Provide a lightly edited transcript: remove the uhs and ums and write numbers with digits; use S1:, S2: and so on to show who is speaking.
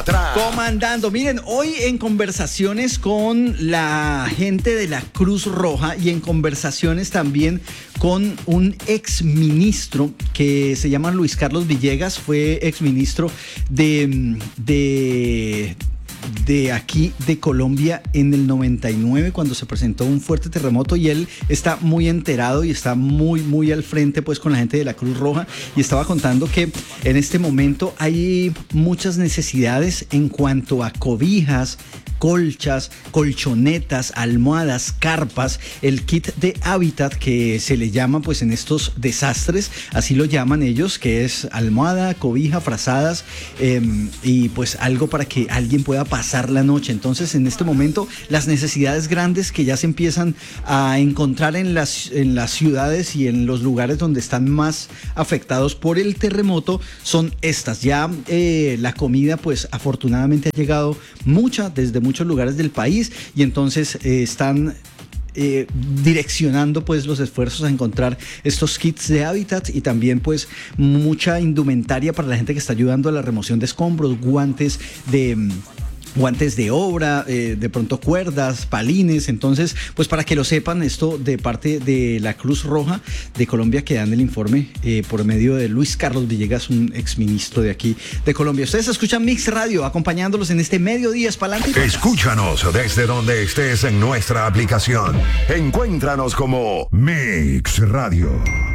S1: Comandando, miren, hoy en conversaciones con la gente de la Cruz Roja y en conversaciones también con un exministro que se llama Luis Carlos Villegas, fue exministro de aquí de Colombia en el 99 cuando se presentó un fuerte terremoto, y él está muy enterado y está muy al frente pues con la gente de la Cruz Roja, y estaba contando que en este momento hay muchas necesidades en cuanto a cobijas, colchas, colchonetas, almohadas, carpas, el kit de hábitat que se le llama pues en estos desastres, así lo llaman ellos, que es almohada, cobija, frazadas y pues algo para que alguien pueda pasar la noche. Entonces en este momento las necesidades grandes que ya se empiezan a encontrar en las ciudades y en los lugares donde están más afectados por el terremoto son estas. Ya la comida pues afortunadamente ha llegado desde muchos lugares del país, y entonces están direccionando pues los esfuerzos a encontrar estos kits de hábitat, y también pues mucha indumentaria para la gente que está ayudando a la remoción de escombros, guantes de obra, de pronto cuerdas, palines. Entonces, pues para que lo sepan, esto de parte de la Cruz Roja de Colombia, que dan el informe por medio de Luis Carlos Villegas, un exministro de aquí de Colombia. Ustedes escuchan Mix Radio, acompañándolos en este mediodía. Pa'lante.
S2: Escúchanos desde donde estés en nuestra aplicación. Encuéntranos como Mix Radio.